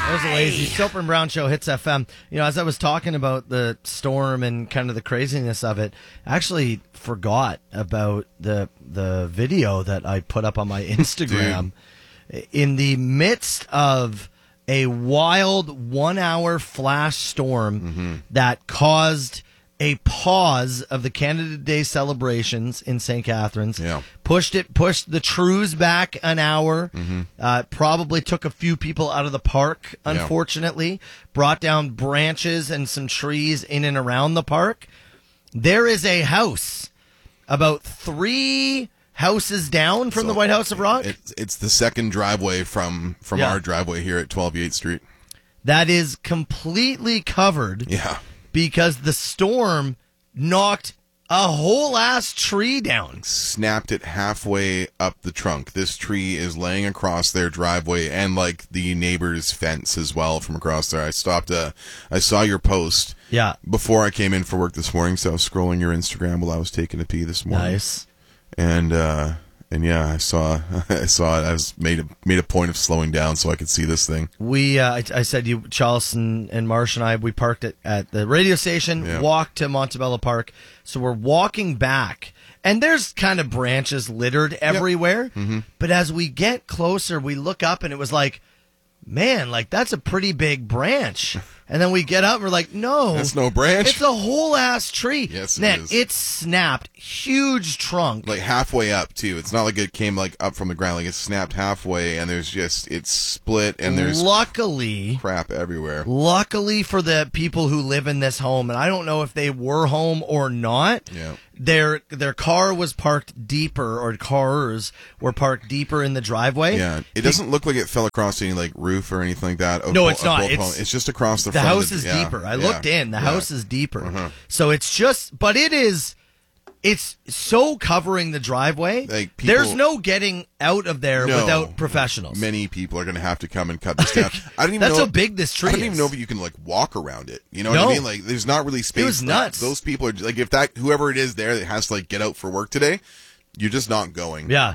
That was a lazy Soper and Brown Show, Hits FM. As I was talking about the storm and kind of the craziness of it, I actually forgot about the video that I put up on my Instagram. In the midst of a wild 1 hour flash storm that caused a pause of the Canada Day celebrations in St. Catharines. Yeah. Pushed the Trews back an hour. Probably took a few people out of the park, unfortunately. Yeah. Brought down branches and some trees in and around the park. There is a house about 3 houses down from the White House of Rock. It's the second driveway from our driveway here at 12 Yates Street. That is completely covered. Yeah. Because the storm knocked a whole ass tree down. Snapped it halfway up the trunk. This tree is laying across their driveway and like the neighbor's fence as well from across there. I saw your post. Yeah. Before I came in for work this morning, so I was scrolling your Instagram while I was taking a pee this morning. Nice. And yeah, I saw it. I was made a point of slowing down so I could see this thing. I said Charleston and Marsh and I, we parked at the radio station, walked to Montebello Park. So we're walking back, and there's kind of branches littered everywhere. Yep. But as we get closer, we look up, and it was like, man, like that's a pretty big branch. And then we get up and we're like, no. That's no branch. It's a whole ass tree. Yes, Man, it is. It snapped. Huge trunk. Like halfway up, too. It's not like it came like up from the ground. Like it snapped halfway and it's split and there's crap everywhere. Luckily for the people who live in this home, and I don't know if they were home or not. Yeah. Their car was parked deeper, or cars were parked deeper in the driveway. Yeah, it doesn't look like it fell across any like roof or anything like that. No, it's not. It's just across the front. The house is deeper. I looked in. The house is deeper. So it's just, but it's so covering the driveway. Like there's no getting out of there without professionals. Many people are going to have to come and cut this down. I don't even That's know how big this tree is. I don't even know if you can like walk around it. You know what I mean? Like there's not really space. It was nuts. Those people are like, if whoever it is there that has to like get out for work today, you're just not going. Yeah.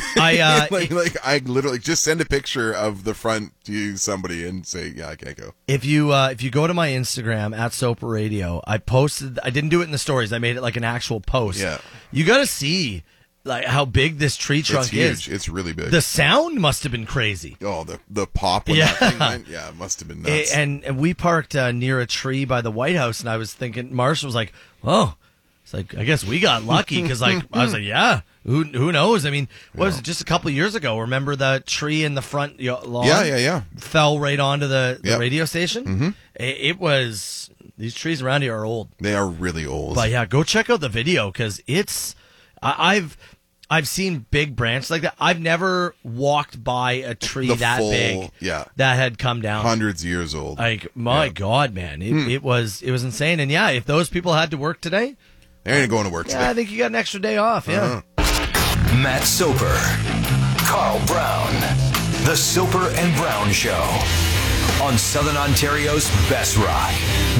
I literally just send a picture of the front to somebody and say, yeah, I can't go. If you go to my Instagram at Soper Radio, I didn't do it in the stories. I made it like an actual post. Yeah. You got to see like how big this tree trunk is. It's really big. The sound must have been crazy. Oh, the pop when that thing went. Yeah, it must have been nuts. And we parked near a tree by the White House, and I was thinking, Marshall was like, oh, it's like, I guess we got lucky, because like I was like, yeah. Who knows? I mean, what was it, just a couple of years ago? Remember the tree in the front lawn? Yeah. Fell right onto the radio station? Mm-hmm. It was... These trees around here are old. They are really old. But yeah, go check out the video, because it's... I've seen big branches like that. I've never walked by a tree big that had come down. Hundreds of years old. Like, my God, man. It was insane. And yeah, if those people had to work today... They ain't going to work today. Yeah, I think you got an extra day off, yeah. Matt Soper, Carl Brown, The Soper and Brown Show on Southern Ontario's best rock,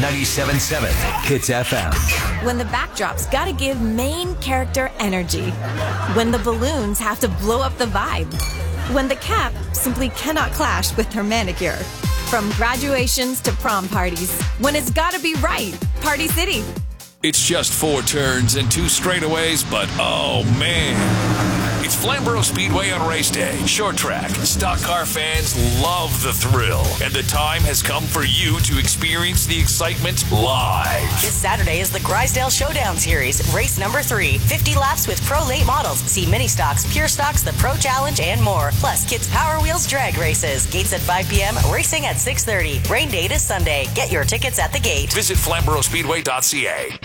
97.7 Hits FM. When the backdrop's gotta give main character energy. When the balloons have to blow up the vibe. When the cap simply cannot clash with her manicure. From graduations to prom parties. When it's gotta be right. Party City. It's just 4 turns and 2 straightaways, but oh man. It's Flamborough Speedway on race day. Short track. Stock car fans love the thrill. And the time has come for you to experience the excitement live. This Saturday is the Grisdale Showdown Series, race number 3. 50 laps with pro late models. See mini stocks, pure stocks, the Pro Challenge, and more. Plus, kids Power Wheels drag races. Gates at 5 p.m., racing at 6:30. Rain date is Sunday. Get your tickets at the gate. Visit FlamboroughSpeedway.ca.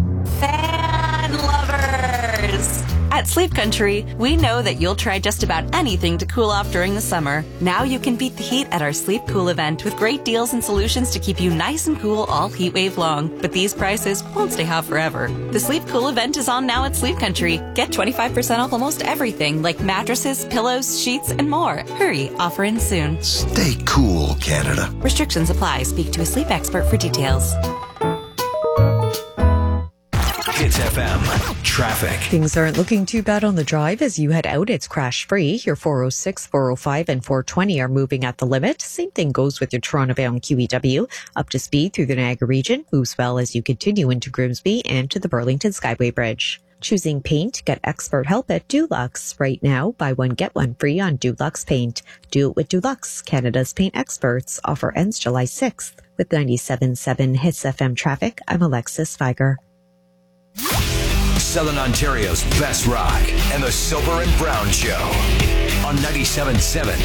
Fan lovers! At Sleep Country, we know that you'll try just about anything to cool off during the summer. Now you can beat the heat at our Sleep Cool event with great deals and solutions to keep you nice and cool all heat wave long. But these prices won't stay hot forever. The Sleep Cool event is on now at Sleep Country. Get 25% off almost everything like mattresses, pillows, sheets, and more. Hurry, offer ends soon. Stay cool, Canada. Restrictions apply. Speak to a sleep expert for details. Hits FM. Traffic. Things aren't looking too bad on the drive as you head out. It's crash free. Your 406, 405, and 420 are moving at the limit. Same thing goes with your Toronto-bound QEW. Up to speed through the Niagara region. Moves well as you continue into Grimsby and to the Burlington Skyway Bridge. Choosing paint? Get expert help at Dulux. Right now, buy one, get one free on Dulux Paint. Do it with Dulux, Canada's paint experts. Offer ends July 6th. With 97.7 Hits FM traffic, I'm Alexis Viger. Southern Ontario's best rock and the Soper and Brown Show on 97.7